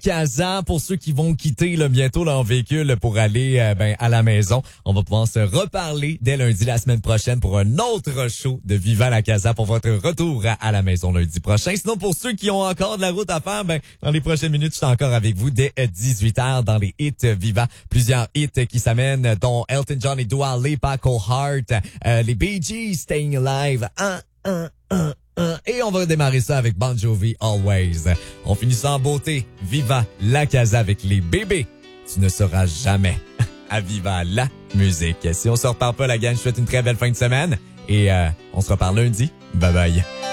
Casa. Pour ceux qui vont quitter là, bientôt leur véhicule pour aller à la maison, on va pouvoir se reparler dès lundi la semaine prochaine pour un autre show de Viva la Casa pour votre retour à la maison lundi prochain. Sinon, pour ceux qui ont encore de la route à faire, dans les prochaines minutes, je suis encore avec vous dès 18h dans les hits Viva. Plusieurs hits qui s'amènent, dont Elton John et Dua Lipa, Cold Heart, les Bee Gees, Staying Alive, et on va démarrer ça avec Bon Jovi, Always. On finit ça en beauté. Viva la Casa avec les bébés. Tu ne sauras jamais. À Viva la musique. Si on se reparle pas, la gang, je vous souhaite une très belle fin de semaine. Et on se reparle lundi. Bye bye.